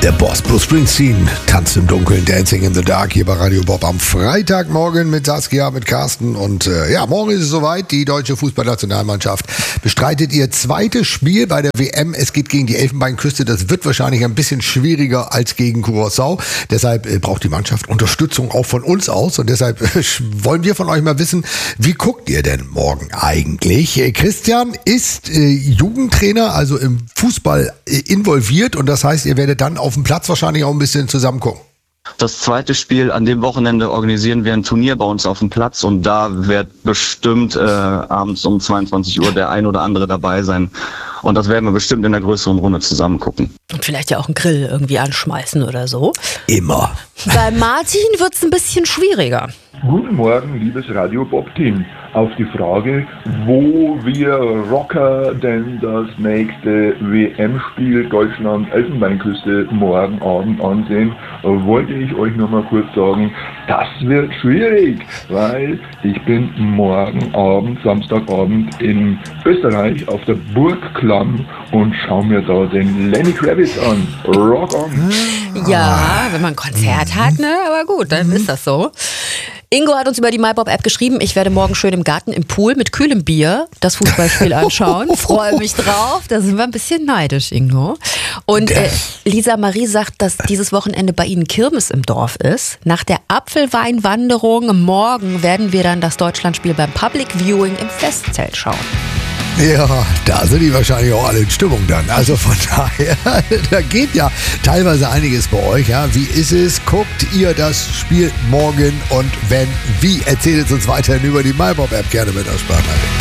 Der Boss, Bruce Springsteen, tanzt im Dunkeln, Dancing in the Dark, hier bei Radio Bob am Freitagmorgen mit Saskia, mit Carsten. Und morgen ist es soweit. Die deutsche Fußballnationalmannschaft bestreitet ihr zweites Spiel bei der WM. Es geht gegen die Elfenbeinküste. Das wird wahrscheinlich ein bisschen schwieriger als gegen Curaçao. Deshalb braucht die Mannschaft Unterstützung auch von uns aus. Und deshalb wollen wir von euch mal wissen, wie guckt ihr denn morgen eigentlich? Christian ist Jugendtrainer, also im Fußball involviert. Und das heißt, ihr werdet dann auf dem Platz wahrscheinlich auch ein bisschen zusammen gucken. Das zweite Spiel an dem Wochenende organisieren wir ein Turnier bei uns auf dem Platz und da wird bestimmt abends um 22 Uhr der ein oder andere dabei sein. Und das werden wir bestimmt in der größeren Runde zusammen gucken. Und vielleicht ja auch einen Grill irgendwie anschmeißen oder so. Immer. Bei Martin wird es ein bisschen schwieriger. Guten Morgen, liebes Radio Bob-Team. Auf die Frage, wo wir Rocker denn das nächste WM-Spiel Deutschland-Elfenbeinküste morgen Abend ansehen, wollte ich euch nur mal kurz sagen, das wird schwierig, weil ich bin morgen Abend, Samstagabend in Österreich auf der Burg Klamm und schaue mir da den Lenny Kravitz an. Rock on! Ja, wenn man ein Konzert hat, ne? Aber gut, dann ist das so. Ingo hat uns über die MyBob-App geschrieben, ich werde morgen schön im Garten im Pool mit kühlem Bier das Fußballspiel anschauen. Freue mich drauf. Da sind wir ein bisschen neidisch, Ingo. Und Lisa Marie sagt, dass dieses Wochenende bei Ihnen Kirmes im Dorf ist. Nach der Apfelweinwanderung morgen werden wir dann das Deutschlandspiel beim Public Viewing im Festzelt schauen. Ja, da sind die wahrscheinlich auch alle in Stimmung dann. Also von daher, da geht ja teilweise einiges bei euch. Ja. Wie ist es? Guckt ihr das Spiel morgen? Und wenn, wie? Erzählt es uns weiterhin über die MyBob-App gerne mit der Sprachnachricht.